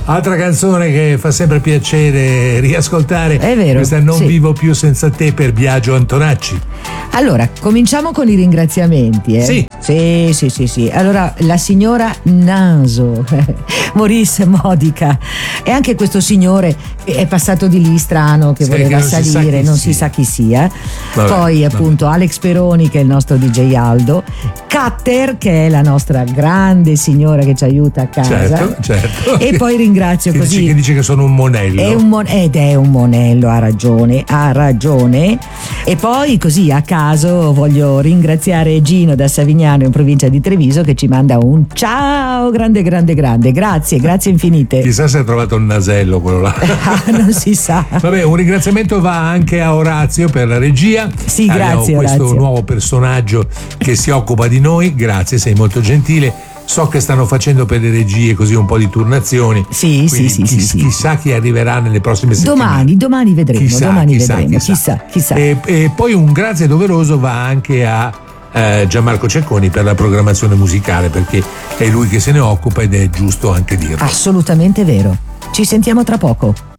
Altra canzone che fa sempre piacere riascoltare. È vero. Questa Non sì. vivo più senza te per Biagio Antonacci. Allora, cominciamo con i ringraziamenti. Sì. Sì. Allora, la signora Naso, Maurice Modica, e anche questo signore che è passato di lì strano, che Sì, voleva che non si sa salire, chi non sia. si sa chi sia. Vabbè, Poi appunto Alex Peroni, che è il nostro DJ Aldo, Cutter, che è la nostra grande signora che ci aiuta a casa. Certo. E poi ringrazio che così. dice che sono un monello. Ed è un monello, ha ragione. E poi così a caso voglio ringraziare Gino da Savignano in provincia di Treviso, che ci manda un ciao grande. Grazie infinite. Chissà se ha trovato il nasello quello là. Non si sa. Vabbè, un ringraziamento va anche a Orazio per la regia. Sì, grazie, questo Orazio. nuovo personaggio che si occupa di noi. Grazie, sei molto gentile. So che stanno facendo per le regie così un po' di turnazioni. Sì. Chissà chi arriverà nelle prossime settimane. Domani vedremo. Chissà. E poi un grazie doveroso va anche a Gianmarco Cecconi per la programmazione musicale, perché è lui che se ne occupa ed è giusto anche dirlo. Assolutamente vero. Ci sentiamo tra poco.